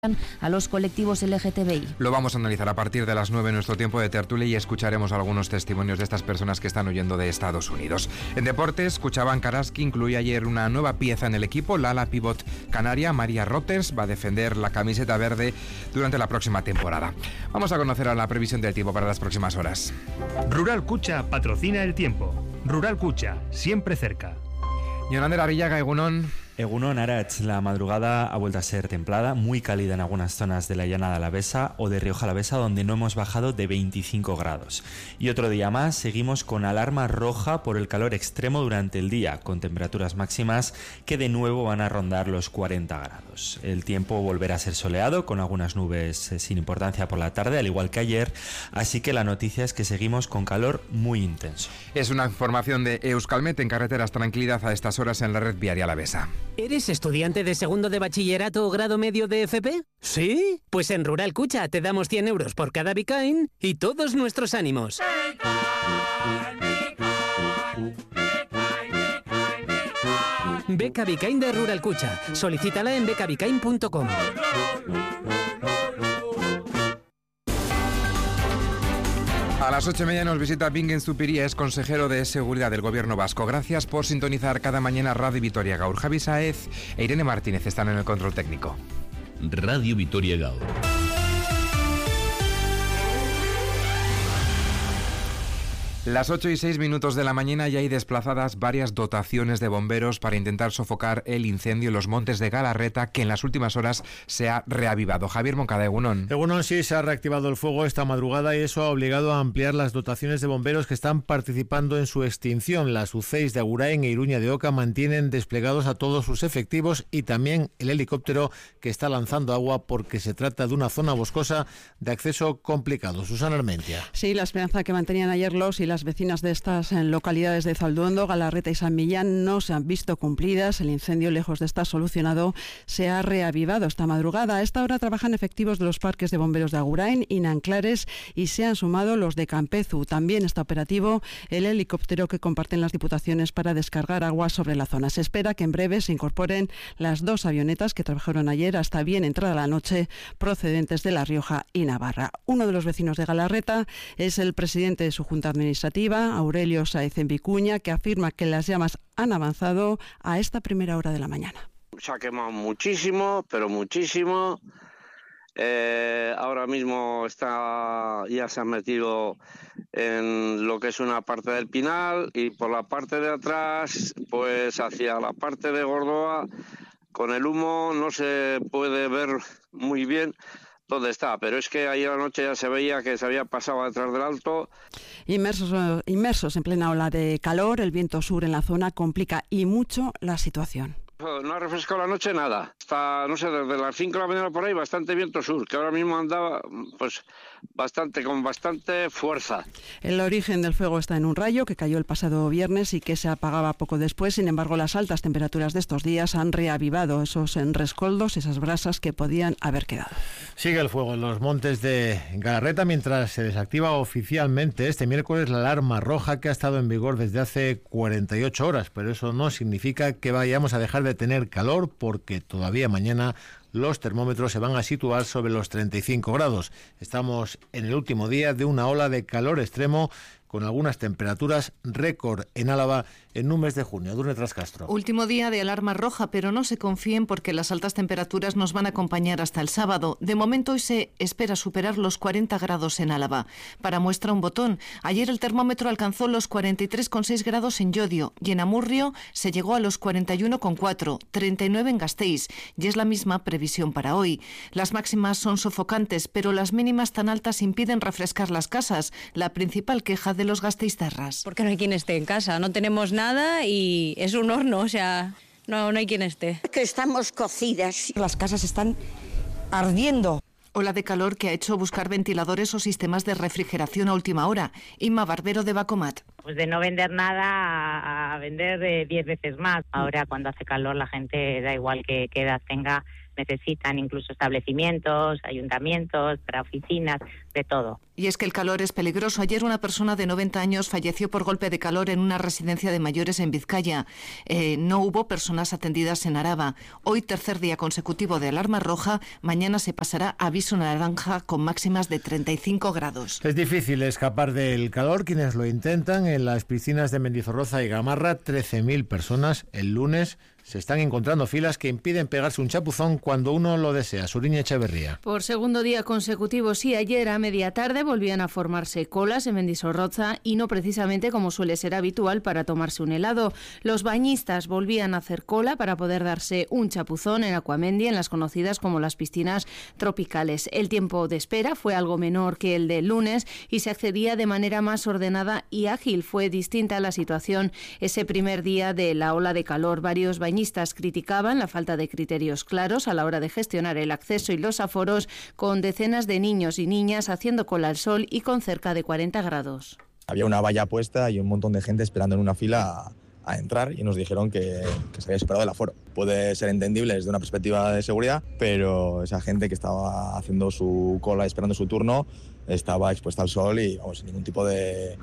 a los colectivos LGTBI. Lo vamos a analizar a partir de las 9 en nuestro tiempo de tertulia y escucharemos algunos testimonios de estas personas que están huyendo de Estados Unidos. En deportes, Cuchabank Araski incluye ayer una nueva pieza en el equipo, la ala pivot canaria María Roters va a defender la camiseta verde durante la próxima temporada. Vamos a conocer a la previsión del tiempo para las próximas horas. Rural Cucha patrocina el tiempo. Rural Cucha, siempre cerca. Yonander Arrillaga, Egunon. Egunon Arach, la madrugada ha vuelto a ser templada, muy cálida en algunas zonas de la Llanada Alavesa o de Rioja Alavesa, donde no hemos bajado de 25 grados. Y otro día más seguimos con alarma roja por el calor extremo durante el día, con temperaturas máximas que de nuevo van a rondar los 40 grados. El tiempo volverá a ser soleado, con algunas nubes sin importancia por la tarde, al igual que ayer, así que la noticia es que seguimos con calor muy intenso. Es una información de Euskalmet en carreteras. Tranquilidad a estas horas en la red viaria alavesa. ¿Eres estudiante de segundo de bachillerato o grado medio de FP? ¿Sí? Pues en Rural Cucha te damos 100 euros por cada Bicain y todos nuestros ánimos. Beca Bicain de Rural Cucha. Solicítala en becabicain.com. A las 8:30 nos visita Bingen Zupiria, es consejero de Seguridad del Gobierno vasco. Gracias por sintonizar cada mañana Radio Vitoria Gaur. Javi Saez e Irene Martínez están en el control técnico. Radio Vitoria Gaur. Las 8:06 de la mañana ya hay desplazadas varias dotaciones de bomberos para intentar sofocar el incendio en los montes de Galarreta, que en las últimas horas se ha reavivado. Javier Moncada, Egunon. Egunon, sí, se ha reactivado el fuego esta madrugada y eso ha obligado a ampliar las dotaciones de bomberos que están participando en su extinción. Las UCEIs de Agurain e Iruña de Oca mantienen desplegados a todos sus efectivos y también el helicóptero que está lanzando agua porque se trata de una zona boscosa de acceso complicado. Susana Armentia. Sí, la esperanza que mantenían ayer los y las vecinas de estas localidades de Zalduondo, Galarreta y San Millán no se han visto cumplidas. El incendio, lejos de estar solucionado, se ha reavivado esta madrugada. A esta hora trabajan efectivos de los parques de bomberos de Agurain y Nanclares y se han sumado los de Campezu. También está operativo el helicóptero que comparten las diputaciones para descargar agua sobre la zona. Se espera que en breve se incorporen las dos avionetas que trabajaron ayer hasta bien entrada la noche, procedentes de La Rioja y Navarra. Uno de los vecinos de Galarreta es el presidente de su junta administrativa, Aurelio Sáez en Vicuña, que afirma que las llamas han avanzado a esta primera hora de la mañana. Se ha quemado muchísimo, pero muchísimo. Ahora mismo ya se ha metido en lo que es una parte del Pinal y por la parte de atrás, pues hacia la parte de Gordoa, con el humo no se puede ver muy bien dónde está, pero es que ayer anoche ya se veía que se había pasado detrás del alto. Inmersos en plena ola de calor, el viento sur en la zona complica y mucho la situación. No ha refrescado la noche nada. Hasta, no sé, desde las 5 de la mañana por ahí, bastante viento sur, que ahora mismo andaba pues con bastante fuerza. El origen del fuego está en un rayo que cayó el pasado viernes y que se apagaba poco después. Sin embargo, las altas temperaturas de estos días han reavivado esos rescoldos, esas brasas que podían haber quedado. Sigue el fuego en los montes de Galarreta mientras se desactiva oficialmente este miércoles la alarma roja que ha estado en vigor desde hace 48 horas, pero eso no significa que vayamos a dejar de tener calor porque todavía mañana los termómetros se van a situar sobre los 35 grados. Estamos en el último día de una ola de calor extremo con algunas temperaturas récord en Álava en un mes de junio. Durne Trascastro. Último día de alarma roja, pero no se confíen porque las altas temperaturas nos van a acompañar hasta el sábado. De momento hoy se espera superar los 40 grados en Álava. Para muestra un botón, ayer el termómetro alcanzó los 43,6 grados en Llodio y en Amurrio se llegó a los 41,4, 39 en Gasteiz y es la misma previsión para hoy. Las máximas son sofocantes, pero las mínimas tan altas impiden refrescar las casas, la principal queja de los gasteiztarras. Porque no hay quien esté en casa, no tenemos nada y es un horno, o sea, no hay quien esté. Que estamos cocidas. Las casas están ardiendo. Ola de calor que ha hecho buscar ventiladores o sistemas de refrigeración a última hora. Inma Barbero de Bacomat. Pues de no vender nada a vender 10 veces más. Ahora cuando hace calor la gente, da igual qué edad tenga, necesitan incluso establecimientos, ayuntamientos, para oficinas, de todo. Y es que el calor es peligroso. Ayer una persona de 90 años falleció por golpe de calor en una residencia de mayores en Vizcaya. No hubo personas atendidas en Araba. Hoy, tercer día consecutivo de alarma roja. Mañana se pasará a aviso naranja con máximas de 35 grados. Es difícil escapar del calor. Quienes lo intentan en las piscinas de Mendizorroza y Gamarra, 13.000 personas el lunes. Se están encontrando filas que impiden pegarse un chapuzón cuando uno lo desea. Suriña Echeverría. Por segundo día consecutivo, sí, ayer a media tarde volvían a formarse colas en Mendizorroza y no precisamente como suele ser habitual para tomarse un helado. Los bañistas volvían a hacer cola para poder darse un chapuzón en Aquamendi, en las conocidas como las piscinas tropicales. El tiempo de espera fue algo menor que el del lunes y se accedía de manera más ordenada y ágil. Fue distinta la situación ese primer día de la ola de calor. Varios bañistas criticaban la falta de criterios claros a la hora de gestionar el acceso y los aforos, con decenas de niños y niñas haciendo cola al sol y con cerca de 40 grados. Había una valla puesta y un montón de gente esperando en una fila a entrar y nos dijeron que se había superado el aforo. Puede ser entendible desde una perspectiva de seguridad, pero esa gente que estaba haciendo su cola esperando su turno estaba expuesta al sol y sin ningún tipo de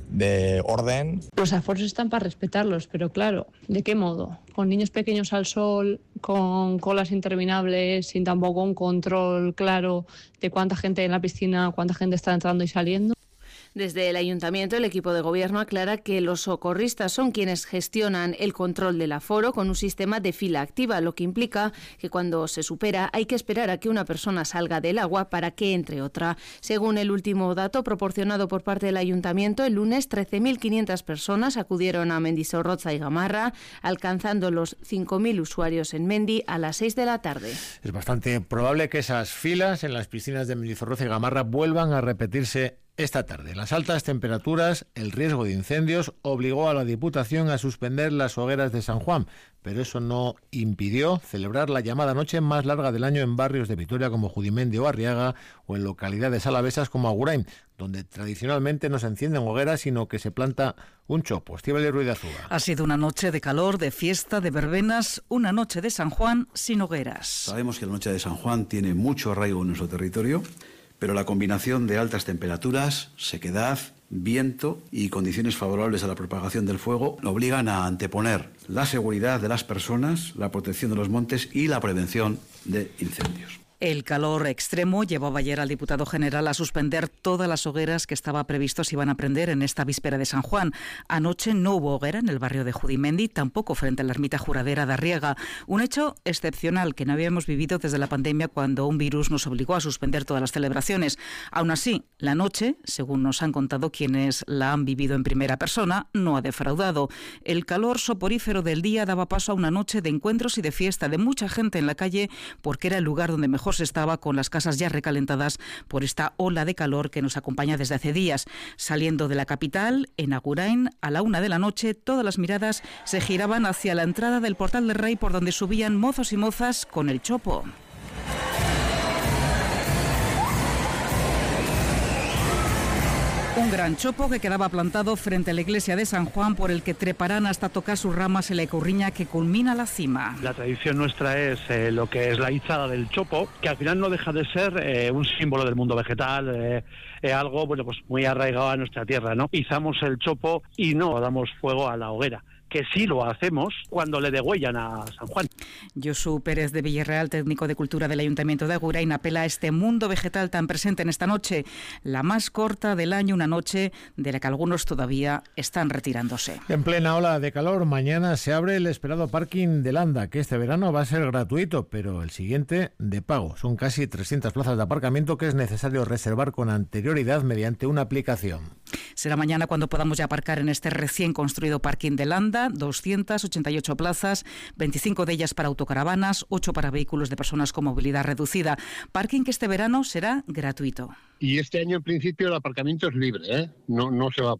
orden. Los aforos están para respetarlos, pero claro, ¿de qué modo? Con niños pequeños al sol, con colas interminables, sin tampoco un control claro de cuánta gente hay en la piscina, cuánta gente está entrando y saliendo. Desde el Ayuntamiento, el equipo de gobierno aclara que los socorristas son quienes gestionan el control del aforo con un sistema de fila activa, lo que implica que cuando se supera hay que esperar a que una persona salga del agua para que entre otra. Según el último dato proporcionado por parte del Ayuntamiento, el lunes 13.500 personas acudieron a Mendizorroza y Gamarra, alcanzando los 5.000 usuarios en Mendi a las 6 de la tarde. Es bastante probable que esas filas en las piscinas de Mendizorroza y Gamarra vuelvan a repetirse esta tarde. Las altas temperaturas, el riesgo de incendios, obligó a la Diputación a suspender las hogueras de San Juan, pero eso no impidió celebrar la llamada noche más larga del año en barrios de Vitoria como Judimendi o Arriaga, o en localidades alavesas como Agurain, donde tradicionalmente no se encienden hogueras, sino que se planta un chopo. Estíbaliz Ruiz de Azúa. Ha sido una noche de calor, de fiesta, de verbenas, una noche de San Juan sin hogueras. Sabemos que la noche de San Juan tiene mucho arraigo en nuestro territorio, pero la combinación de altas temperaturas, sequedad, viento y condiciones favorables a la propagación del fuego obligan a anteponer la seguridad de las personas, la protección de los montes y la prevención de incendios. El calor extremo llevaba ayer al diputado general a suspender todas las hogueras que estaba previsto se iban a prender en esta víspera de San Juan. Anoche no hubo hoguera en el barrio de Judimendi, tampoco frente a la ermita juradera de Arriaga. Un hecho excepcional que no habíamos vivido desde la pandemia, cuando un virus nos obligó a suspender todas las celebraciones. Aún así, la noche, según nos han contado quienes la han vivido en primera persona, no ha defraudado. El calor soporífero del día daba paso a una noche de encuentros y de fiesta de mucha gente en la calle, porque era el lugar donde mejor se estaba, con las casas ya recalentadas por esta ola de calor que nos acompaña desde hace días. Saliendo de la capital, en Agurain, a la 1 de la noche, todas las miradas se giraban hacia la entrada del Portal del Rey, por donde subían mozos y mozas con el chopo. Un gran chopo que quedaba plantado frente a la iglesia de San Juan, por el que treparán hasta tocar sus ramas en la Icurriña que culmina la cima. La tradición nuestra es lo que es la izada del chopo, que al final no deja de ser un símbolo del mundo vegetal, algo pues muy arraigado a nuestra tierra, ¿no? Izamos el chopo y no damos fuego a la hoguera, que sí lo hacemos cuando le degüellan a San Juan. Josu Pérez de Villarreal, técnico de Cultura del Ayuntamiento de Agurain, apela a este mundo vegetal tan presente en esta noche, la más corta del año, una noche de la que algunos todavía están retirándose. En plena ola de calor, mañana se abre el esperado parking de Landa, que este verano va a ser gratuito, pero el siguiente de pago. Son casi 300 plazas de aparcamiento que es necesario reservar con anterioridad mediante una aplicación. Será mañana cuando podamos ya aparcar en este recién construido parking de Landa. 288 plazas, 25 de ellas para autocaravanas, 8 para vehículos de personas con movilidad reducida. Parking que este verano será gratuito. Y este año en principio el aparcamiento es libre, no se va a pagar.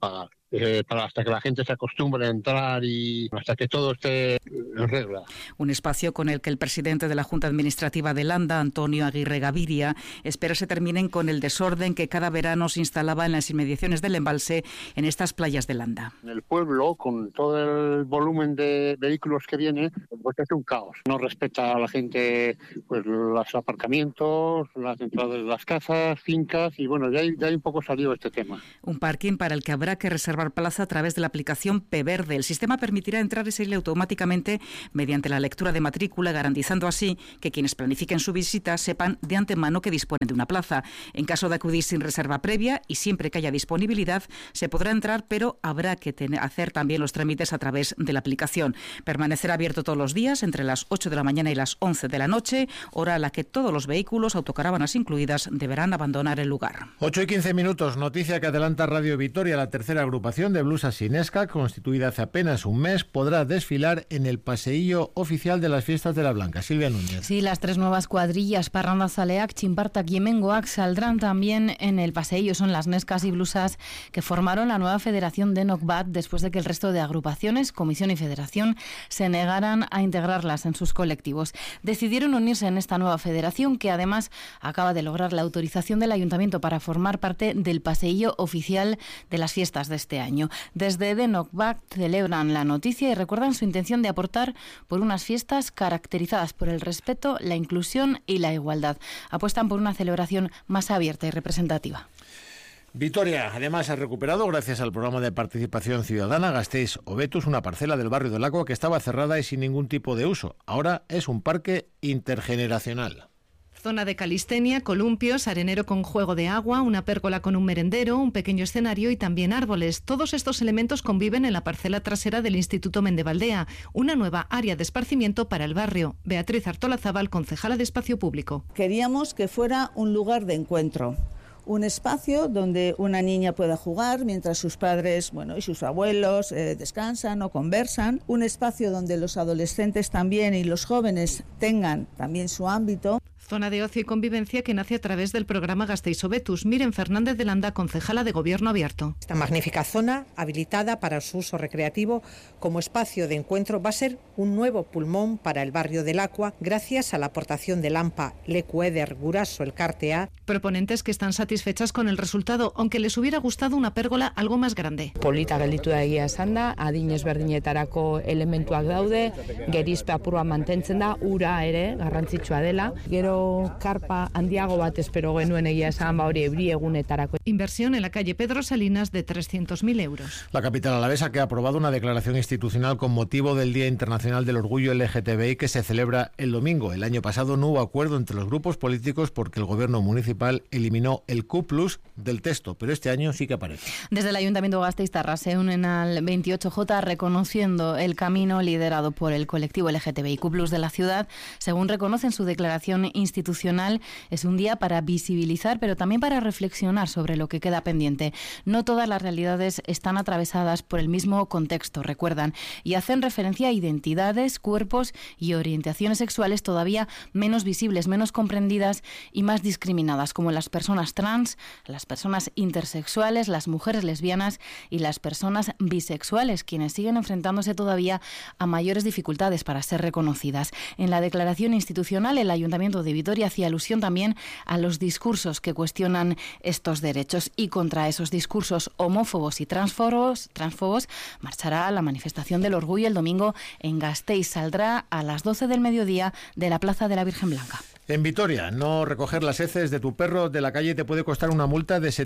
hasta que la gente se acostumbre a entrar y hasta que todo esté en regla. Un espacio con el que el presidente de la Junta Administrativa de Landa, Antonio Aguirre Gaviria, espera se terminen con el desorden que cada verano se instalaba en las inmediaciones del embalse en estas playas de Landa. En el pueblo, con todo el volumen de vehículos que viene, pues es un caos. No respeta a la gente pues los aparcamientos, las entradas de las casas, fincas, y bueno, de ahí un poco salió este tema. Un parking para el que habrá que reservar plaza a través de la aplicación P-Verde. El sistema permitirá entrar y salir automáticamente mediante la lectura de matrícula, garantizando así que quienes planifiquen su visita sepan de antemano que disponen de una plaza. En caso de acudir sin reserva previa y siempre que haya disponibilidad, se podrá entrar, pero habrá que hacer también los trámites a través de la aplicación. Permanecerá abierto todos los días entre las 8 de la mañana y las 11 de la noche, hora a la que todos los vehículos, autocaravanas incluidas, deberán abandonar el lugar. 8:15, noticia que adelanta Radio Vitoria. La tercera agrupación de blues asinesca, constituida hace apenas un mes, podrá desfilar en el paseillo oficial de las fiestas de la Blanca. Silvia Núñez. Sí, las 3 nuevas cuadrillas, Parrandazaleak, Txinpartak y Hemengoak, saldrán también en el paseillo. Son las nescas y blusas que formaron la nueva federación de Nokbat después de que el resto de agrupaciones, comisión y federación, se negaran a integrarlas en sus colectivos. Decidieron unirse en esta nueva federación, que además acaba de lograr la autorización del ayuntamiento para formar parte del paseillo oficial de las fiestas de este año. Desde Denokbat celebran la noticia y recuerdan su intención de aportar por unas fiestas caracterizadas por el respeto, la inclusión y la igualdad. Apuestan por una celebración más abierta y representativa. Vitoria, además, ha recuperado, gracias al programa de participación ciudadana Gasteiz Obetus, una parcela del barrio del Agua que estaba cerrada y sin ningún tipo de uso. Ahora es un parque intergeneracional. Zona de calistenia, columpios, arenero con juego de agua, una pérgola con un merendero, un pequeño escenario y también árboles. Todos estos elementos conviven en la parcela trasera del Instituto Mendevaldea, una nueva área de esparcimiento para el barrio. Beatriz Artolazábal, concejala de Espacio Público. Queríamos que fuera un lugar de encuentro. Un espacio donde una niña pueda jugar mientras sus padres, y sus abuelos descansan o conversan. Un espacio donde los adolescentes también y los jóvenes tengan también su ámbito. Zona de ocio y convivencia que nace a través del programa Gasteiz Obetus. Miren Fernández de Landa, concejala de Gobierno Abierto. Esta magnífica zona, habilitada para su uso recreativo como espacio de encuentro, va a ser un nuevo pulmón para el barrio del Aqua, gracias a la aportación del AMPA Leku Eder Guraso Elkartea. Proponentes que están satisfechas con el resultado, aunque les hubiera gustado una pérgola algo más grande. Polita gelditu da egia esan da, adin ezberdinetarako elementuak daude, gerizpe apurua mantentzen da, ura ere garrantzitsua dela. Gero karpa handiago bat espero genuen egia esan, hori euri egunetarako. Inversión en la calle Pedro Salinas de 300.000 euros. La capital alavesa, que ha aprobado una declaración institucional con motivo del Día Internacional del Orgullo LGTBI que se celebra el domingo. El año pasado no hubo acuerdo entre los grupos políticos porque el gobierno municipal eliminó el Q+ del texto, pero este año sí que aparece. Desde el Ayuntamiento Gasteiztarra se unen al 28J reconociendo el camino liderado por el colectivo LGTBIQ+ de la ciudad. Según reconocen su declaración institucional, es un día para visibilizar, pero también para reflexionar sobre lo que queda pendiente. No todas las realidades están atravesadas por el mismo contexto, recuerdan, y hacen referencia a identidades, cuerpos y orientaciones sexuales todavía menos visibles, menos comprendidas y más discriminadas, como las personas trans, las personas intersexuales, las mujeres lesbianas y las personas bisexuales, quienes siguen enfrentándose todavía a mayores dificultades para ser reconocidas. En la declaración institucional, el Ayuntamiento de Vitoria hacía alusión también a los discursos que cuestionan estos derechos, y contra esos discursos homófobos y transfobos marchará la manifestación del orgullo el domingo en Gasteiz. Saldrá a las 12 del mediodía de la Plaza de la Virgen Blanca. En Vitoria, no recoger las heces de tu perro de la calle te puede costar una multa de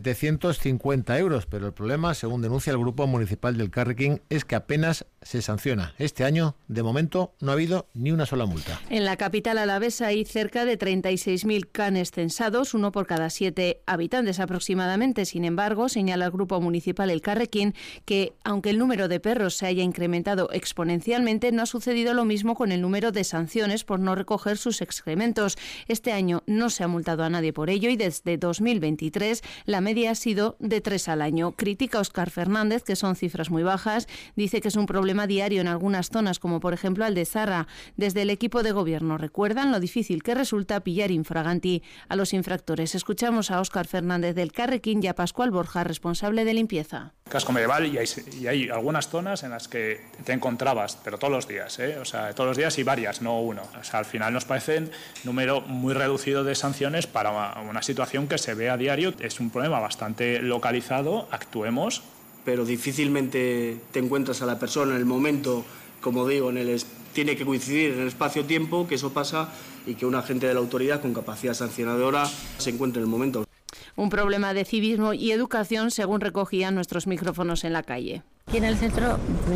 750 euros, pero el problema, según denuncia el Grupo Municipal del Carrequín, es que apenas se sanciona. Este año, de momento, no ha habido ni una sola multa. En la capital alavesa hay cerca de 36.000 canes censados, uno por cada 7 habitantes aproximadamente. Sin embargo, señala el Grupo Municipal El Carrequín que, aunque el número de perros se haya incrementado exponencialmente, no ha sucedido lo mismo con el número de sanciones por no recoger sus excrementos. Este año no se ha multado a nadie por ello y desde 2023 la media ha sido de 3 al año. Critica Óscar Fernández que son cifras muy bajas. Dice que es un problema diario en algunas zonas, como por ejemplo Aldezarra. Desde el equipo de gobierno recuerdan lo difícil que resulta pillar infraganti a los infractores. Escuchamos a Óscar Fernández del Carrequín y a Pascual Borja, responsable de limpieza. casco medieval, y hay algunas zonas en las que te encontrabas, pero todos los días, o sea, todos los días y varias, no uno. O sea, al final nos parece un número muy reducido de sanciones para una situación que se ve a diario. Es un problema bastante localizado, actuemos. Pero difícilmente te encuentras a la persona en el momento, como digo, tiene que coincidir en el espacio-tiempo que eso pasa y que un agente de la autoridad con capacidad sancionadora se encuentre en el momento. Un problema de civismo y educación, según recogían nuestros micrófonos en la calle. Aquí en el centro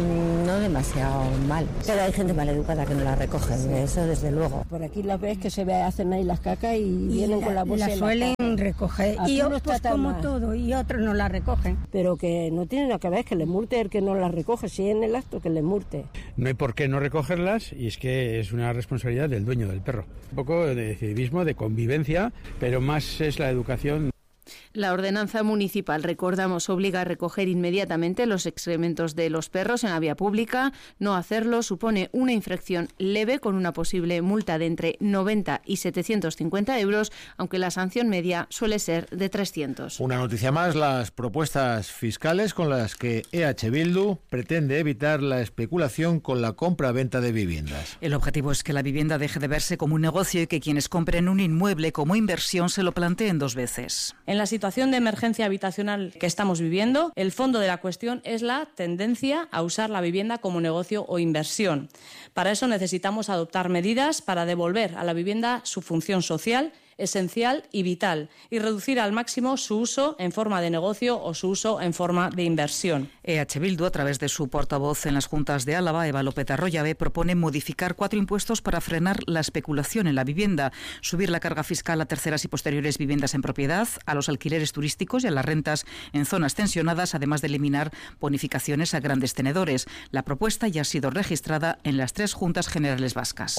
no demasiado mal, pero hay gente mal educada que no la recoge, eso desde luego. Por aquí las ves que se hacen ahí las cacas y vienen con la bolsa. La suelen recoger y otros como mal. todo y otros no la recogen. Pero que no tiene nada que ver, que le multe el que no las recoge, si en el acto que le multe. No hay por qué no recogerlas y es que es una responsabilidad del dueño del perro. Un poco de civismo, de convivencia, pero más es la educación. La ordenanza municipal, recordamos, obliga a recoger inmediatamente los excrementos de los perros en la vía pública. No hacerlo supone una infracción leve con una posible multa de entre 90 y 750 euros, aunque la sanción media suele ser de 300. Una noticia más, las propuestas fiscales con las que EH Bildu pretende evitar la especulación con la compra-venta de viviendas. El objetivo es que la vivienda deje de verse como un negocio y que quienes compren un inmueble como inversión se lo planteen dos veces. En la situación de emergencia habitacional que estamos viviendo, el fondo de la cuestión es la tendencia a usar la vivienda como negocio o inversión. Para eso necesitamos adoptar medidas para devolver a la vivienda su función social, esencial y vital, y reducir al máximo su uso en forma de negocio o su uso en forma de inversión. EH Bildu, a través de su portavoz en las Juntas de Álava, Eva López Arroyabe, propone modificar 4 impuestos para frenar la especulación en la vivienda, subir la carga fiscal a terceras y posteriores viviendas en propiedad, a los alquileres turísticos y a las rentas en zonas tensionadas, además de eliminar bonificaciones a grandes tenedores. La propuesta ya ha sido registrada en las 3 Juntas Generales Vascas.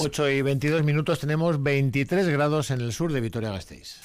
8:22, tenemos 23 grados en el sur de Vitoria-Gasteiz.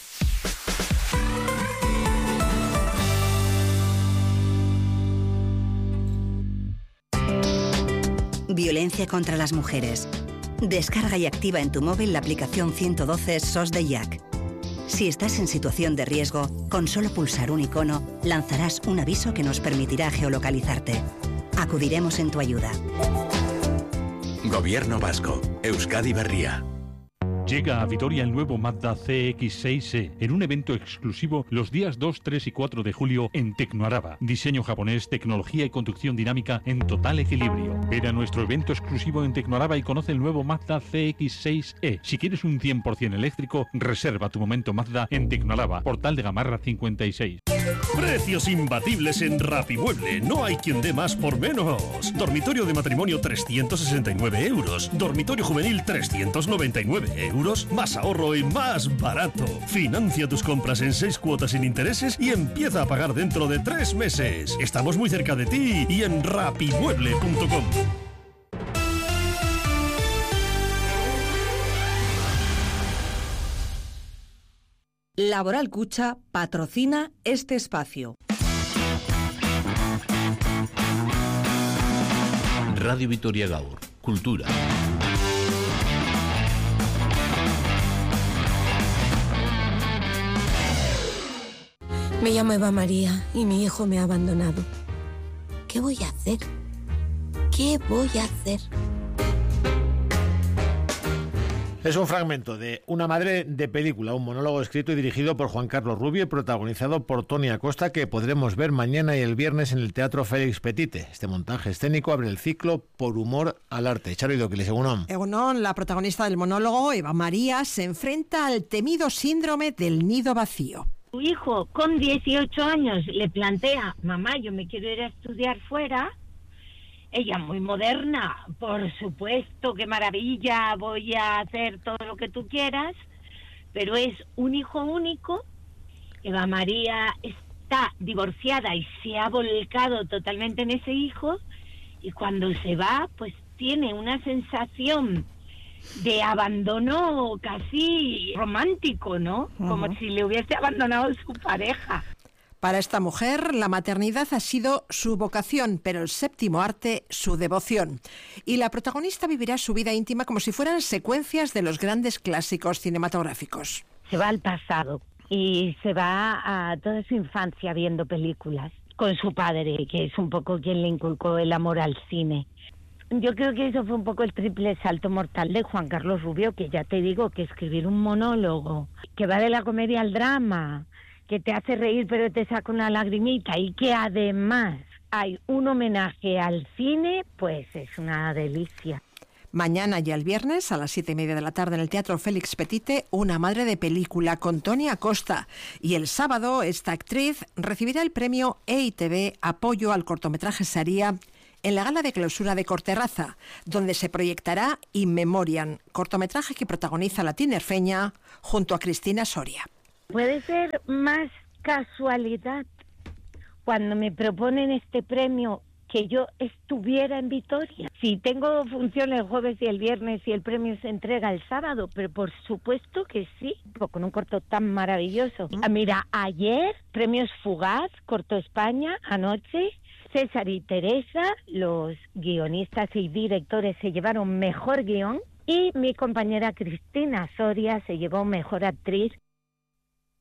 Violencia contra las mujeres. Descarga y activa en tu móvil la aplicación 112 SOS de Jack. Si estás en situación de riesgo, con solo pulsar un icono, lanzarás un aviso que nos permitirá geolocalizarte. Acudiremos en tu ayuda. Gobierno Vasco. Euskadi Berria. Llega a Vitoria el nuevo Mazda CX-6e en un evento exclusivo los días 2, 3 y 4 de julio en Tecnoaraba. Diseño japonés, tecnología y conducción dinámica en total equilibrio. Ven a nuestro evento exclusivo en Tecnoaraba y conoce el nuevo Mazda CX-6e. Si quieres un 100% eléctrico, reserva tu momento Mazda en Tecnoaraba, Portal de Gamarra 56. Precios imbatibles en Rapimueble. No hay quien dé más por menos. Dormitorio de matrimonio 369 euros. Dormitorio juvenil 399 euros. Más ahorro y más barato. Financia tus compras en 6 cuotas sin intereses y empieza a pagar dentro de 3 meses. Estamos muy cerca de ti y en rapimueble.com. Laboral Cucha patrocina este espacio. Radio Vitoria Gaur. Cultura. Me llamo Eva María y mi hijo me ha abandonado. ¿Qué voy a hacer? ¿Qué voy a hacer? Es un fragmento de Una madre de película, un monólogo escrito y dirigido por Juan Carlos Rubio y protagonizado por Toni Acosta, que podremos ver mañana y el viernes en el Teatro Félix Petite. Este montaje escénico abre el ciclo Por humor al arte. Charo Idokile, Egunon. Egunon, la protagonista del monólogo, Eva María, se enfrenta al temido síndrome del nido vacío. Tu hijo con 18 años le plantea: mamá, yo me quiero ir a estudiar fuera. Ella, muy moderna: por supuesto, qué maravilla, voy a hacer todo lo que tú quieras. Pero es un hijo único. Eva María está divorciada y se ha volcado totalmente en ese hijo, y cuando se va, pues tiene una sensación de abandono casi romántico, ¿no? Como si le hubiese abandonado su pareja. Para esta mujer, la maternidad ha sido su vocación, pero el séptimo arte, su devoción. Y la protagonista vivirá su vida íntima como si fueran secuencias de los grandes clásicos cinematográficos. Se va al pasado y se va a toda su infancia viendo películas. con su padre, que es un poco quien le inculcó el amor al cine. Yo creo que eso fue un poco el triple salto mortal de Juan Carlos Rubio, que ya te digo que escribir un monólogo que va de la comedia al drama, que te hace reír pero te saca una lagrimita y que además hay un homenaje al cine, pues es una delicia. Mañana y el viernes a las 7:30 de la tarde en el Teatro Félix Petite, Una madre de película con Toni Acosta. Y el sábado esta actriz recibirá el premio EITB Apoyo al cortometraje Saría en la gala de clausura de Corterraza, donde se proyectará In Memoriam, cortometraje que protagoniza la tinerfeña junto a Cristina Soria. Puede ser más casualidad cuando me proponen este premio que yo estuviera en Vitoria. Si tengo función el jueves y el viernes y el premio se entrega el sábado, pero por supuesto que sí, con un corto tan maravilloso. Mira, ayer, premios Fugaz, Corto España, anoche, César y Teresa, los guionistas y directores se llevaron mejor guión y mi compañera Cristina Soria se llevó mejor actriz